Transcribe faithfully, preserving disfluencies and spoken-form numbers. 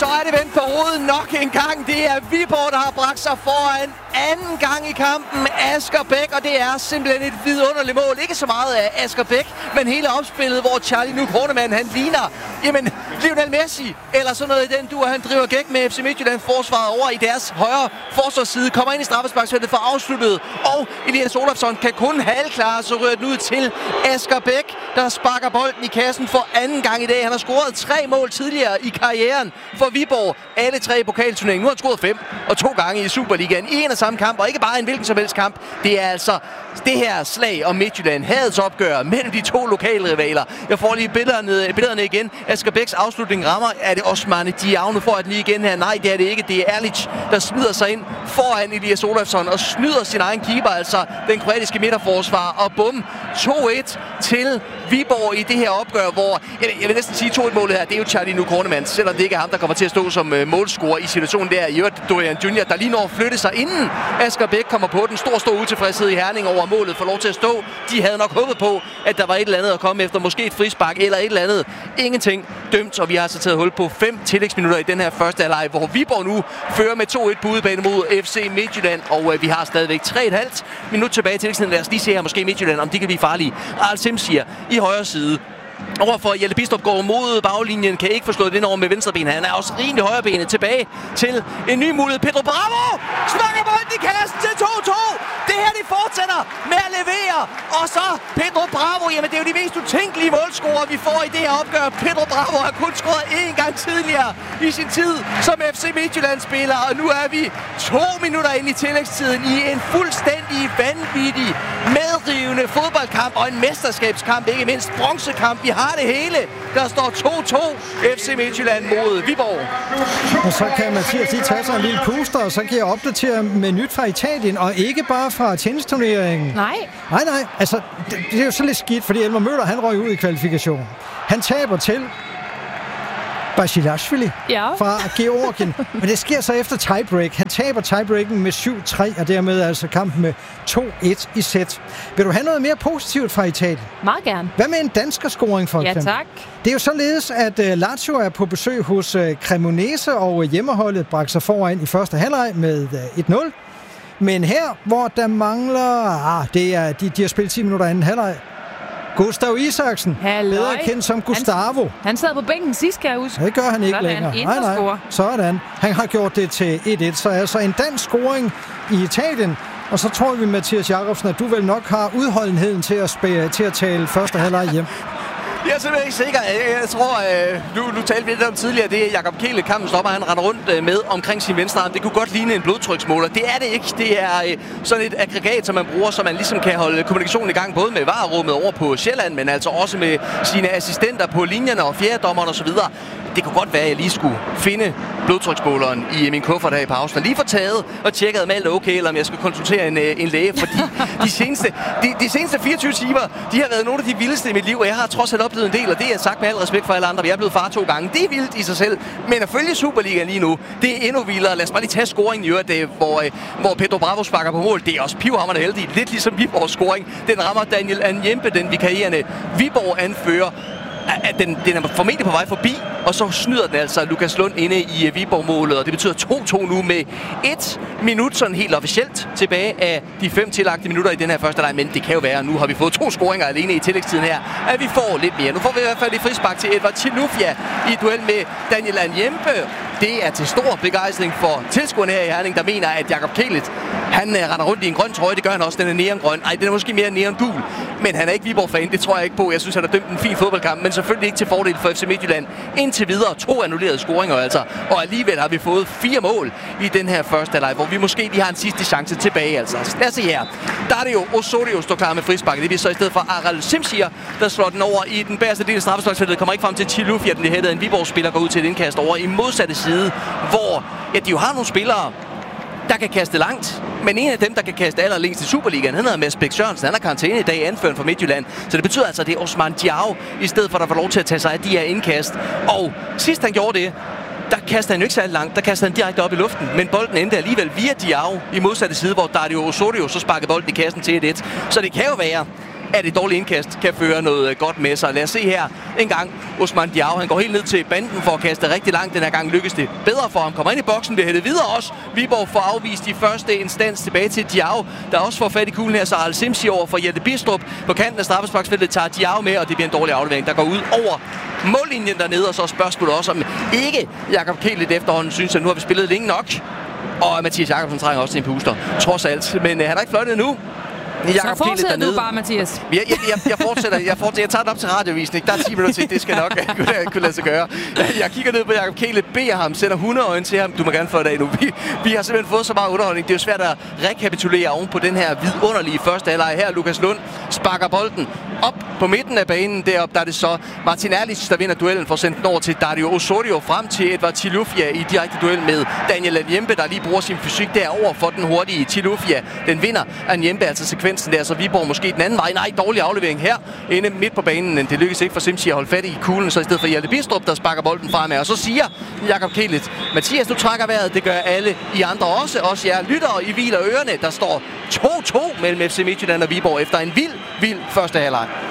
så er det vendt på hovedet nok en gang. Det er Viborg, der har bragt sig foran anden gang i kampen. Asger Bæk, og det er simpelthen et vidunderligt mål. Ikke så meget af Asger Bæk, men hele opspillet, hvor Charlie Nuuk Hornemann, han ligner, jamen, Lionel Messi, eller sådan noget i den duer. Han driver gæk med F C Midtjylland forsvaret over i deres højre forsvarsside. Kommer ind i straffesparksfeltet for afsluttet, og Elias Olafsson kan kun halvklare, så rører den ud til Asger Bæk, der sparker bolden i kassen for anden gang i dag. Han har scoret tre mål tidligere i karrieren for Viborg. Alle tre i pokalturneringen. Nu har han scoret fem, og to gange i Superligaen i en og samme kamp, og ikke bare en hvilken som helst kamp. Det er altså det her slag om Midtjylland. Hadets opgør mellem de to lokale rivaler. Jeg får lige billederne, billederne igen. Asger Bæks afslutning rammer. Er det Osmane Diao? Nu får jeg den lige igen her. Nej, det er det ikke. Det er Erlic, der smider sig ind foran Elias Olafsson og snyder sin egen keeper, altså den kroatiske midterforsvar. Og bum, to et til Viborg i det her opgør, hvor jeg, jeg vil næsten sige to et-målet her. Det er jo Charlie Nuuk Hornemann, selvom det ikke er ham, der kommer til at stå som uh, målscorer i situationen der. I øvrigt Dorian Junior, der lige når at flytte sig inden Asger Bæk kommer på den. Stor, stor utilfredshed i Herning over målet, får lov til at stå. De havde nok håbet på, at der var et eller andet at komme efter. Måske et frispark eller et eller andet. Ingenting dømt, og vi har altså taget hul på fem tillægsminutter i den her første halvleg, hvor Viborg nu fører med to et på udebane mod F C Midtjylland, og uh, vi har stadigvæk tre komma fem minut tilbage til tillægstiden. Lad os lige se her måske Midtjylland, om de kan blive farlige. Al-Sim siger i højre side. Overfor Jelle Bidstrup går mod baglinjen, kan ikke få slået den over med venstre ben. Han er også rimelig højrebenet. Tilbage til en ny mulighed. Pedro Bravo smakker bolden i kassen til to to. Det her, de fortsætter med at levere. Og så Pedro Bravo. Jamen, det er jo de mest utænkelige målscorer, vi får i det her opgør. Pedro Bravo har kun scoret én gang tidligere i sin tid som F C Midtjylland-spiller. Og nu er vi to minutter ind i tillægstiden i en fuldstændig vanvittig, medrivende fodboldkamp og en mesterskabskamp, ikke mindst bronzekamp. Vi har det hele. Der står to to F C Midtjylland mod Viborg. Og så kan Mathias lige tage sig en lille puster, og så kan jeg opdatere med nyt fra Italien, og ikke bare fra tennisturneringen. Nej. Nej, nej. Altså, det, det er jo så lidt skidt, fordi Elmer Møller, han røg ud i kvalifikation. Han taber til Basilashvili ja. fra Georgien. Men det sker så efter tiebreak. Han taber tiebreaken med syv tre, og dermed altså kampen med to et i sæt. Vil du have noget mere positivt fra Italien? Meget gerne. Hvad med en danskerscoring for eksempel? Ja, tak. Det er jo således, at uh, Lazio er på besøg hos uh, Cremonese, og uh, hjemmeholdet bragte sig foran i første halvleg med uh, et nul. Men her, hvor der mangler... Ah, det er, de, de har spillet ti minutter anden halvleg. Gustav Isaksen, Halløj. bedre kendt som Gustavo. Han, han sad på bænken sidst, kan jeg huske. Det gør han ikke Sådan, længere. Nej, nej. Sådan. Han har gjort det til et et, så altså en dansk scoring i Italien. Og så tror vi, Mathias Jacobsen, at du vel nok har udholdenheden til at, spære, til at tale første halvleg hjem. Jeg er simpelthen ikke sikker. Jeg tror, øh, du, du talte lidt om tidligere, det er Jakob Kjell, kampens stopper, han render rundt øh, med omkring sin venstre arm. Det kunne godt ligne en blodtryksmåler. Det er det ikke. Det er øh, sådan et aggregat, som man bruger, så man ligesom kan holde kommunikationen i gang, både med varerummet over på Sjælland, men altså også med sine assistenter på linjerne og fjerdedommeren osv. Det kunne godt være, at jeg lige skulle finde blodtryksmåleren i min kuffert her i pausen. Og lige få taget og tjekket, om alt er okay, eller om jeg skal konsultere en, en læge. Fordi de seneste, de, de seneste fireogtyve timer, de har været nogle af de vildeste i mit liv. Og jeg har trods alt oplevet en del, og det er sagt med al respekt for alle andre. Jeg er blevet far to gange. Det er vildt i sig selv. Men at følge Superligaen lige nu, det er endnu vildere. Lad os bare lige tage scoringen i øvrigt, hvor, hvor Pedro Bravo sparker på mål. Det er også pivhamrende heldigt. Lidt ligesom Viborgs scoring. Den rammer Daniel Anjempe, den vikarierende Viborg-anfører. At den, den er formentlig på vej forbi, og så snyder den altså Lukas Lund inde i Viborg-målet, og det betyder to to nu med et minut sådan helt officielt tilbage af de fem tillagte minutter i den her første leg, men det kan jo være, nu har vi fået to scoringer alene i tillægstiden her, at vi får lidt mere. Nu får vi i hvert fald et frispark til Edvard Chilufya i duel med Daniel Anjempe. Det er til stor begejstring for tilskuerne her i Herning, der mener, at Jakob Kjælet, han uh, render rundt i en grøn trøje. Det gør han også, den er neongrøn. Ej, den er måske mere neongul, men han er ikke Viborg-fan. Det tror jeg ikke på. Jeg synes, han har dømt en fin fodboldkamp, men selvfølgelig ikke til fordel for F C Midtjylland. Indtil videre to annullerede scoringer altså, og alligevel har vi fået fire mål i den her første halvleg, hvor vi måske lige har en sidste chance tilbage altså. Lad os se her. Der er det jo Osorio står klar med frisparket. Det er så i stedet for Aral Simsier, der slår den over i den bagerste del af straffesparksfeltet. Kommer ikke frem til Chilufya, den hættede. En Viborg-spiller går ud til et indkast over i modsatte side, hvor ja, de jo har nogle spillere, der kan kaste langt. Men en af dem, der kan kaste allerlængst i Superligaen, han hedder Mads Bæk Sørensen. Han har karantæne i dag, anføren for Midtjylland. Så det betyder altså, at det er Osmane Diao, i stedet for at der får lov til at tage sig af de her indkast. Og sidst han gjorde det, der kaster han jo ikke særlig langt. Der kaster han direkte op i luften. Men bolden endte alligevel via Diao i modsatte side, hvor Dario Osorio så sparkede bolden i kassen til et et. Så det kan jo være, at et dårligt indkast kan føre noget godt med sig. Lad os se her en gang. Osman Diao, han går helt ned til banden for at kaste rigtig langt. Den her gang lykkes det bedre for ham. Kommer ind i boksen, bliver hættet videre også. Viborg får afvist i første instans tilbage til Diao, der også får fat i kuglen her. Så Al Simsi over for Jette Bistrup. På kanten af straffesparksfeltet tager Diao med, og det bliver en dårlig aflevering, der går ud over mållinjen dernede. Og så spørgsmålet også om ikke Jakob Kjeld lidt efterhånden synes, at nu har vi spillet længe nok. Og Mathias Jakobsen trænger også til en puster, trods alt. Men øh, han er ikke fløjtet endnu. Jakob så fortsætter du bare, Mathias. Jeg, jeg, jeg, jeg, fortsætter, jeg, fortsætter, jeg tager den op til radiovisning. Der er ti minutter til, det skal nok kunne, kunne lade sig gøre. Jeg kigger ned på Jakob Kjeld, beder ham, sender hundrede øjne til ham. Du må gerne få det af nu. Vi, vi har simpelthen fået så meget underholdning. Det er jo svært at rekapitulere oven på den her vidunderlige første halvleg her. Lukas Lund sparker bolden op på midten af banen. Deroppe der er det så Martin Erlich, der vinder duellen, for at sende den over til Dario Osorio, frem til Edvard Tilufia i direkte duel med Daniel Anyembe, der lige bruger sin fysik derover for den hurtige Tilufia. Den vinder Anyembe, altså sekvensen der, så Viborg måske den anden vej. Nej, dårlig aflevering her inde midt på banen. Det lykkes ikke for Simsi at holde fat i kuglen, så i stedet for Hjalte Bistrup, der sparker bolden fremad. Og så siger Jakob Kjeld: Mathias, du trækker vejret. Det gør alle I andre også. Også jer lyttere i hviler ørerne. Der står to to mellem F C Midtjylland og Viborg efter en vild, vild første halvleg.